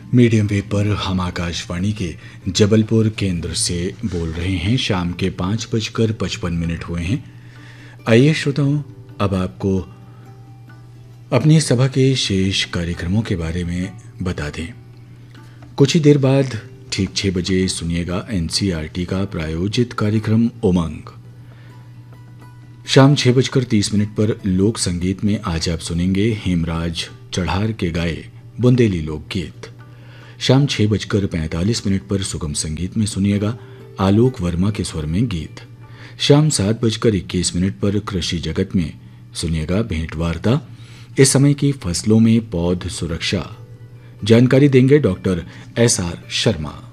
Medium wave पर हम आकाशवाणी के जबलपुर केंद्र से बोल रहे हैं। शाम के 5:55 हुए हैं। आइए श्रोताओं, अब आपको अपनी सभा के शेष कार्यक्रमों के बारे में बता दें। कुछ ही देर बाद ठीक 6 बजे सुनिएगा एनसीईआरटी का प्रायोजित कार्यक्रम उमंग। शाम 6:30 पर लोक संगीत में आज आप सुनेंगे हेमराज चढ़ार के गाए बुंदेली लोकगीत। शाम 6:45 पर सुगम संगीत में सुनिएगा आलोक वर्मा के स्वर में गीत। शाम 7:21 पर कृषि जगत में सुनिएगा भेंट वार्ता। इस समय की फसलों में पौध सुरक्षा जानकारी देंगे डॉक्टर SR शर्मा।